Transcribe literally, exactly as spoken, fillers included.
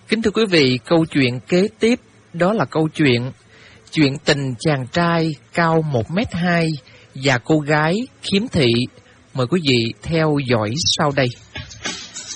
Kính thưa quý vị, câu chuyện kế tiếp đó là câu chuyện chuyện tình chàng trai cao một mét hai và cô gái khiếm thị. Mời quý vị theo dõi sau đây.